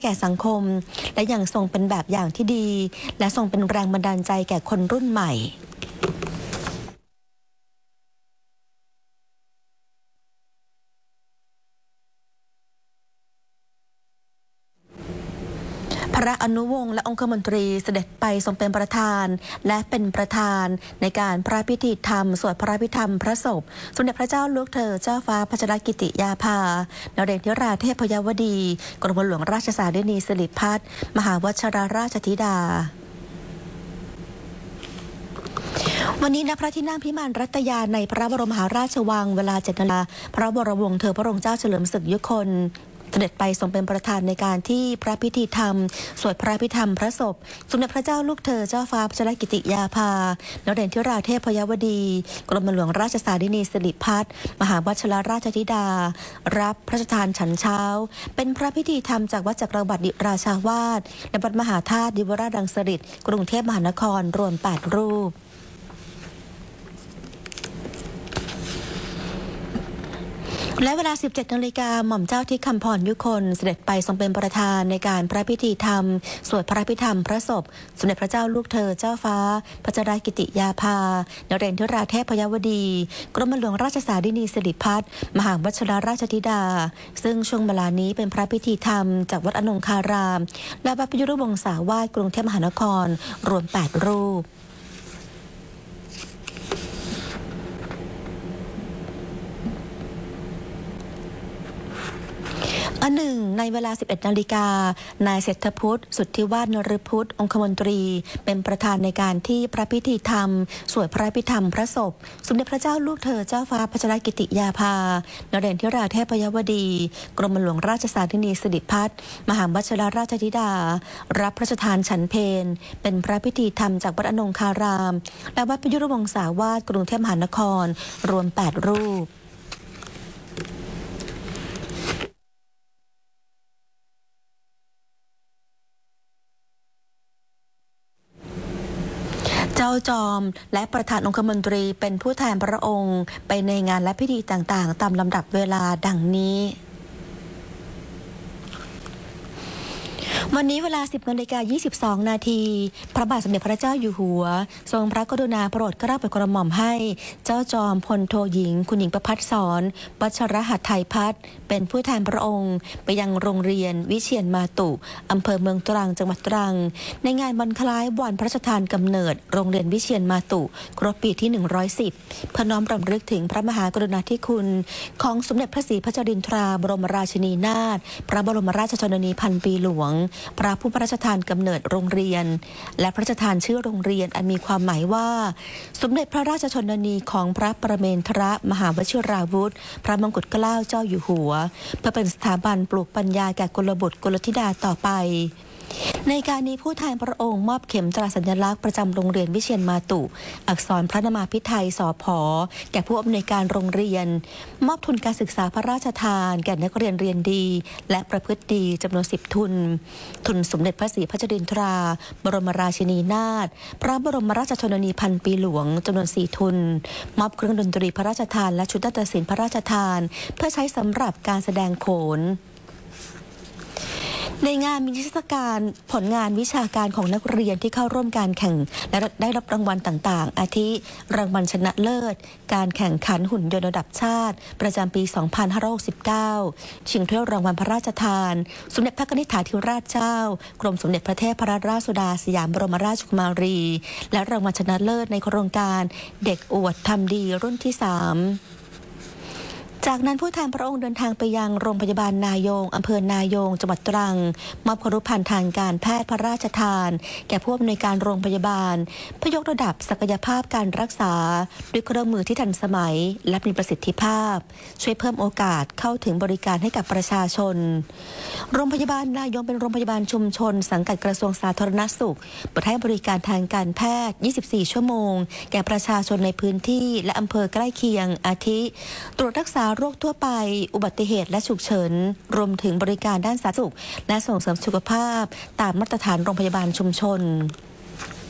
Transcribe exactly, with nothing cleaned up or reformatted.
แก่สังคมและยังทรงเป็นแบบอย่างที่ดีและทรงเป็นแรงบันดาลใจแก่คนรุ่นใหม่พระอนุวงศ์และองคมนตรีเสด็จไปทรงเป็นประธานและเป็นประธานในการพระพิธีธรรมสวดพระพิธรรมพระศพสมเด็จพระเจ้าลูกเธอเจ้าฟ้าพัชรกิติยาภานเรศธิราเทพยวดีกรมหลวงราชสารินีสิริพัฒน์มหาวชิราราชธิดาวันนี้ณพระที่นั่งพิมานรัตยาในพระบรมมหาราชวังเวลาเจ็ดนาฬิกาพระวรวงศ์เธอพระองค์เจ้าเฉลิมศึกยุคนเสด็จไปทรงเป็นประธานในการที่พระพิธีธรรมสวดพระพิธรรมพระศพสมเด็จพระเจ้าลูกเธอเจ้าฟ้าพัชรกิติยาภานเรศธิราเทพยวดีกรมหลวงราชสารินีสิริพัฒน์มหาวชิราราชธิดารับพระราชทานฉันเช้าเป็นพระพิธีธรรมจากวัดจักรวรรดิราชาวาสณวัดมหาธาตุดิวราชรังสฤษฎ์กรุงเทพมหานครรวมแปดรูปและเวลา สิบเจ็ดนาฬิกาหม่อมเจ้าที่คำพรยุคนเสด็จไปทรงเป็นประธานในการพระพิธีธรรมสวดพระพิธรรมพระศพสมเด็จพระเจ้าลูกเธอเจ้าฟ้าพัชรกิติยาภานเรศธิราเทพยวดีกรมหลวงราชสารินีสิริพัฒน์มหาวชิราราชธิดาซึ่งช่วงเวลานี้เป็นพระพิธีธรรมจากวัดอนงคารามและวัดพยุรวงศาวาสกรุงเทพมหานครรวมแปดรูปอันหนึ่งในเวลา สิบเอ็ดนาฬิกานายเศรษฐพุทธสุทธิวาฒนฤพุทธองคมนตรีเป็นประธานในการที่พระพิธีธรรมสวดพระพิธรรมพระศพสมเด็จพระเจ้าลูกเธอเจ้าฟ้าพัชรกิติยาภานเรศธิราเทพยวดีกรมหลวงราชสารินีสิริพัฒน์มหาวชิราราชธิดารับพระราชทานฉันเพลเป็นพระพิธีธรรมจากวัดอนงคารามและวัดพยุรวงศาวาสกรุงเทพมหานครรวมแปดรูปเจ้าจอมและประธานองคมนตรีเป็นผู้แทนพระองค์ไปในงานและพิธีต่างๆตามลำดับเวลาดังนี้วันนี้เวลา สิบนาฬิกายี่สิบสองนาทีพระบาทสมเด็จพระเจ้าอยู่หัวทรงพระกรุณาโปรดเกล้าโปรดกระหม่อมให้เจ้าจอมพลโทหญิงคุณหญิงประภัสสรวัชรหัตถ์ไทยพัฒน์เป็นผู้แทนพระองค์ไปยังโรงเรียนวิเชียรมาตุอำเภอเมืองตรังจังหวัดตรังในงานวันคล้ายวันพระราชทานกำเนิดโรงเรียนวิเชียรมาตุครบปีที่หนึ่งร้อยสิบเพื่อน้อมรำลึกถึงพระมหากรุณาธิคุณของสมเด็จพระศรีพัชรินทราบรมราชินีนาถพระบรมราชชนนีพันปีหลวงพระผู้พระราชทานกำเนิดโรงเรียนและพระราชทานชื่อโรงเรียนอันมีความหมายว่าสมเด็จพระราชชนนีของพระประเมนทรมหาวชิราวุธพระมงกุฎเกล้าเจ้าอยู่หัวเพื่อเป็นสถาบันปลูกปัญญาแก่กุลบุตรกุลธิดาต่อไปในการนี้ผู้แทนพระองค์มอบเข็มตราสัญลักษณ์ประจำโรงเรียนวิเชียรมาตุอักษรพระนามาภิไธยสผแก่ผู้อำนวยการโรงเรียนมอบทุนการศึกษาพระราชทานแก่นักเรียนเรียนดีและประพฤติดีจำนวนสิบทุนทุนสมเด็จพระศรีพัชรินทราบรมราชินีนาถพระบรมราชชนนีพันปีหลวงจำนวนสี่ทุนมอบเครื่องดนตรีพระราชทานและชุดนาฏศิลป์พระราชทานเพื่อใช้สำหรับการแสดงโขนในงานมีนิทรรศการผลงานวิชาการของนักเรียนที่เข้าร่วมการแข่งและได้รับรางวัลต่างๆอาทิรางวัลชนะเลิศการแข่งขันหุ่นยนต์ระดับชาติประจำปี สองพันห้าร้อยหกสิบเก้า ชิงถ้วยรางวัลพระราชทานสมเด็จพระนิธิธิราชเจ้ากรมสมเด็จพระเทพรัตนราชสุดาสยามบรมราชกุมารีและรางวัลชนะเลิศในโครงการเด็กอวดทำดีรุ่นที่สามจากนั้นผู้แทนพระองค์เดินทางไปยังโรงพยาบาลนายงอำเภอนายงจังหวัดตรังมอบครุภัณฑ์ทางการแพทย์พระราชทานแก่ผู้อำนวยการโรงพยาบาลเพื่อยกระดับศักยภาพการรักษาด้วยเครื่องมือที่ทันสมัยและมีประสิทธิภาพช่วยเพิ่มโอกาสเข้าถึงบริการให้กับประชาชนโรงพยาบาลนายงเป็นโรงพยาบาลชุมชนสังกัดกระทรวงสาธารณสุขเปิดให้บริการทางการแพทย์ยี่สิบสี่ชั่วโมงแก่ประชาชนในพื้นที่และอำเภอใกล้เคียงอาทิตรวจรักษาโรคทั่วไปอุบัติเหตุและฉุกเฉินรวมถึงบริการด้านสาธารณสุขและส่งเสริมสุขภาพตามมาตรฐานโรงพยาบาลชุมชน